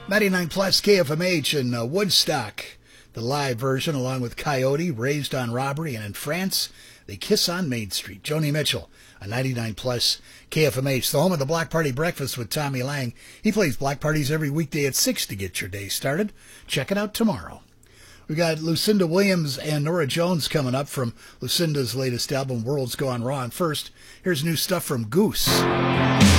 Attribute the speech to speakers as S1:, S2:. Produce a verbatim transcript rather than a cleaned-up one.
S1: ninety-nine plus K F M H in uh, Woodstock. The live version along with Coyote, Raised on Robbery, and in France, They Kiss on Main Street. Joni Mitchell on ninety-nine plus K F M H, the home of the Block Party Breakfast with Tommy Lang. He plays block parties every weekday at six to get your day started. Check it out tomorrow. We got Lucinda Williams and Norah Jones coming up from Lucinda's latest album, World's Gone Wrong. First, here's new stuff from Goose.